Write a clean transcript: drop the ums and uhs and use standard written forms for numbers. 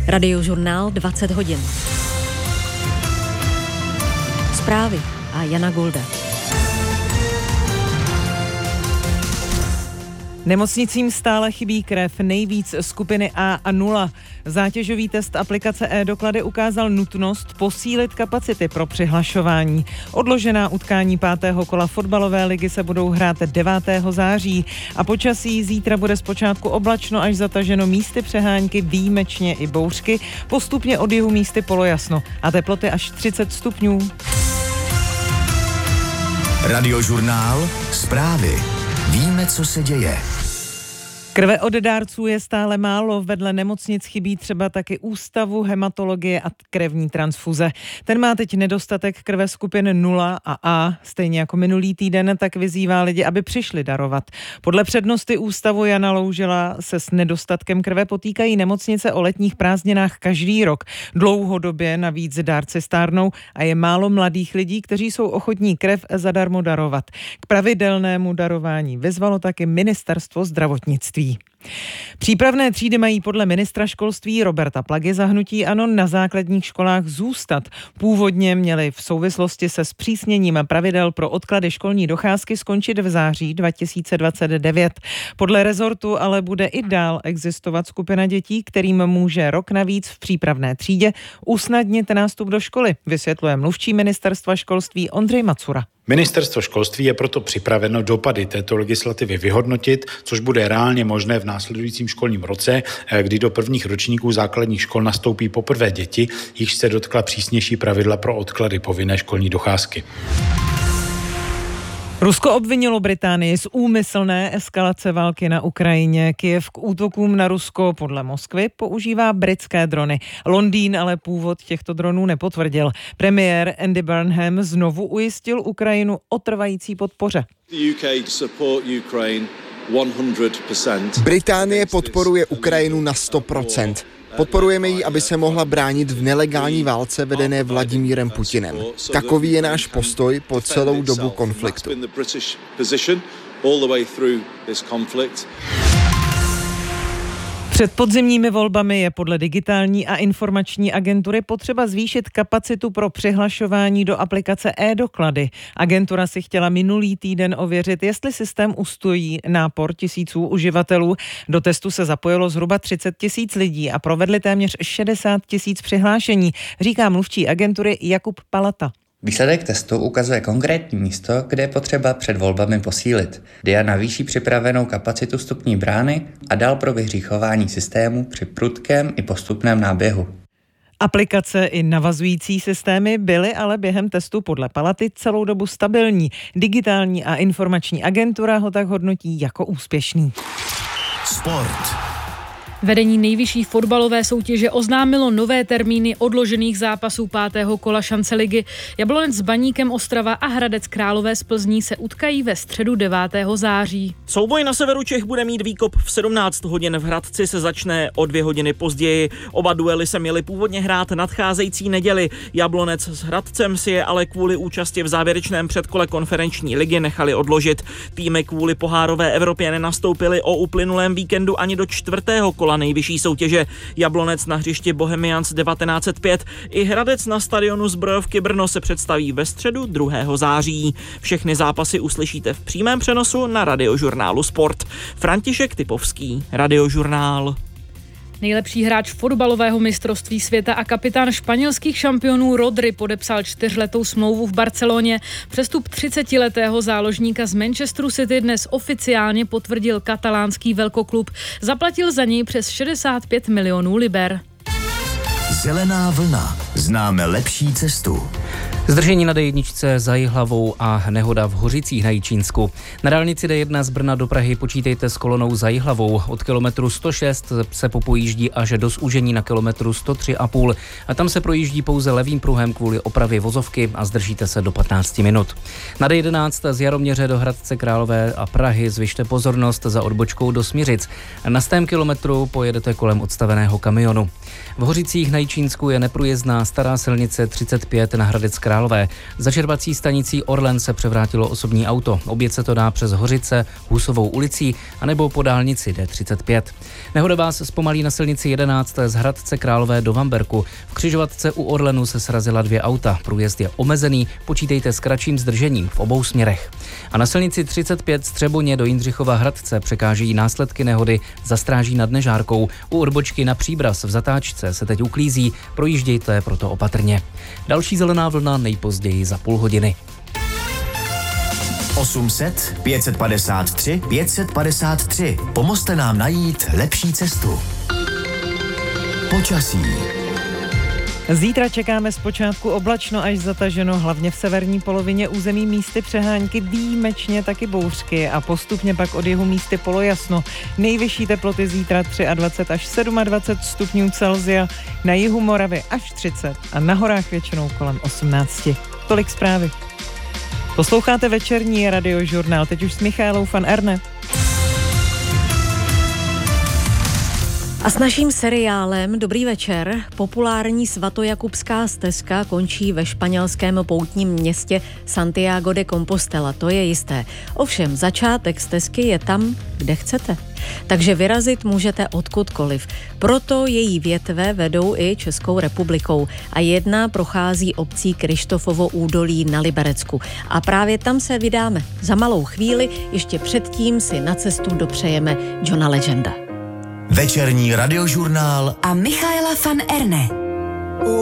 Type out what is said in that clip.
Radiožurnál 20 hodin. Zprávy a Jana Golda. Nemocnicím stále chybí krev, nejvíc skupiny A a 0. Zátěžový test aplikace e-doklady ukázal nutnost posílit kapacity pro přihlašování. Odložená utkání 5. kola fotbalové ligy se budou hrát 9. září a počasí zítra bude zpočátku oblačno až zataženo, místy přehánky, výjimečně i bouřky, postupně od jihu místy polojasno a teploty až 30 stupňů. Radiožurnál, zprávy. Víme, co se děje. Krve od dárců je stále málo, vedle nemocnic chybí třeba taky ústavu hematologie a krevní transfuze. Ten má teď nedostatek krve skupin 0 a A, stejně jako minulý týden, tak vyzývá lidi, aby přišli darovat. Podle přednosty ústavu Jana Loužila se s nedostatkem krve potýkají nemocnice o letních prázdninách každý rok. Dlouhodobě navíc dárci stárnou a je málo mladých lidí, kteří jsou ochotní krev zadarmo darovat. K pravidelnému darování vyzvalo taky Ministerstvo zdravotnictví. Přípravné třídy mají podle ministra školství Roberta Plagy za hnutí ANO na základních školách zůstat. Původně měly v souvislosti se zpřísněním pravidel pro odklady školní docházky skončit v září 2029. Podle rezortu ale bude i dál existovat skupina dětí, kterým může rok navíc v přípravné třídě usnadnit nástup do školy, vysvětluje mluvčí ministerstva školství Ondřej Macura. Ministerstvo školství je proto připraveno dopady této legislativy vyhodnotit, což bude reálně možné v následujícím školním roce, kdy do prvních ročníků základních škol nastoupí poprvé děti, jichž se dotkla přísnější pravidla pro odklady povinné školní docházky. Rusko obvinilo Británii z úmyslné eskalace války na Ukrajině. Kyjev k útokům na Rusko podle Moskvy používá britské drony. Londýn ale původ těchto dronů nepotvrdil. Premiér Andy Burnham znovu ujistil Ukrajinu o trvající podpoře. Británie podporuje Ukrajinu na 100%. Podporujeme ji, aby se mohla bránit v nelegální válce vedené Vladimírem Putinem. Takový je náš postoj po celou dobu konfliktu. Před podzimními volbami je podle digitální a informační agentury potřeba zvýšit kapacitu pro přihlašování do aplikace e-doklady. Agentura si chtěla minulý týden ověřit, jestli systém ustojí nápor tisíců uživatelů. Do testu se zapojilo zhruba 30 000 lidí a provedli téměř 60 000 přihlášení, říká mluvčí agentury Jakub Palata. Výsledek testu ukazuje konkrétní místo, kde je potřeba před volbami posílit. DIA navýší připravenou kapacitu vstupní brány a dál pro vyhříchování systému při prudkém i postupném náběhu. Aplikace i navazující systémy byly ale během testu podle Palaty celou dobu stabilní. Digitální a informační agentura ho tak hodnotí jako úspěšný. Sport. Vedení nejvyšší fotbalové soutěže oznámilo nové termíny odložených zápasů 5. kola šance ligy. Jablonec s Baníkem Ostrava a Hradec Králové z Plzní se utkají ve středu 9. září. Souboj na severu Čech bude mít výkop v 17 hodin. V Hradci se začne o 2 hodiny později. Oba duely se měly původně hrát nadcházející neděli. Jablonec s Hradcem si je ale kvůli účasti v závěrečném předkole konferenční ligy nechali odložit. Týmy kvůli pohárové Evropě nenastoupily o uplynulém víkendu ani do 4. kola nejvyšší soutěže. Jablonec na hřišti Bohemians 1905 i Hradec na stadionu Zbrojovky Brno se představí ve středu 2. září. Všechny zápasy uslyšíte v přímém přenosu na Radiožurnálu Sport. František Typovský, Radiožurnál. Nejlepší hráč fotbalového mistrovství světa a kapitán španělských šampionů Rodri podepsal 4letou smlouvu v Barceloně. Přestup 30letého záložníka z Manchesteru City dnes oficiálně potvrdil katalánský velkoklub. Zaplatil za něj přes 65 milionů liber. Zelená vlna. Známe lepší cestu. Zdržení na D1 za Jihlavou a nehoda v Hořicích na Jičínsku. Na dálnici D1 z Brna do Prahy počítejte s kolonou za Jihlavou. Od kilometru 106 se popojíždí až do zúžení na kilometru 103,5. A tam se projíždí pouze levým pruhem kvůli opravě vozovky a zdržíte se do 15 minut. Na D11 z Jaroměře do Hradce Králové a Prahy zvyšte pozornost za odbočkou do Smiřic. Na 100 kilometru pojedete kolem odstaveného kamionu. V Hořicích na Jičínsku je neprůjezdná stará silnice 35 na Hradec Králové Králové. Za čerpací stanicí Orlen se převrátilo osobní auto. Oběť se to dá přes Hořice, Husovou ulicí anebo po dálnici D35. Nehoda vás zpomalí na silnici 11 z Hradce Králové do Vamberku. V křižovatce u Orlenu se srazila 2 auta. Průjezd je omezený, počítejte s kratším zdržením v obou směrech. A na silnici 35 z Třeboně do Jindřichova Hradce překážejí následky nehody za Stráží nad Nežárkou. U odbočky na Příbraz v zatáčce se teď uklízí, projíždějte proto opatrně. Další zelená vlna nejpozději za půl hodiny. 800 553 553. Pomozte nám najít lepší cestu. Počasí. Zítra čekáme zpočátku oblačno až zataženo, hlavně v severní polovině území místy přehánky, výjimečně taky bouřky a postupně pak od jihu místy polojasno. Nejvyšší teploty zítra 23 až 27 stupňů Celsia, na jihu Moravy až 30 a na horách většinou kolem 18. Tolik zprávy. Posloucháte večerní Radiožurnál, teď už s Michaelou van Erne. A s naším seriálem Dobrý večer. Populární svatojakubská stezka končí ve španělském poutním městě Santiago de Compostela, to je jisté. Ovšem začátek stezky je tam, kde chcete. Takže vyrazit můžete odkudkoliv. Proto její větve vedou i Českou republikou a jedna prochází obcí Krištofovo údolí na Liberecku. A právě tam se vydáme. Za malou chvíli, ještě předtím si na cestu dopřejeme Johna Legenda. Večerní Radiožurnál a Michaela van Erne.